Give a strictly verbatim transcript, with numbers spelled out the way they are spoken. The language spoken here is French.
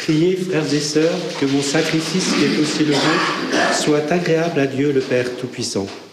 Priez, frères et sœurs, que mon sacrifice, qui est aussi le vôtre, soit agréable à Dieu le Père Tout-Puissant.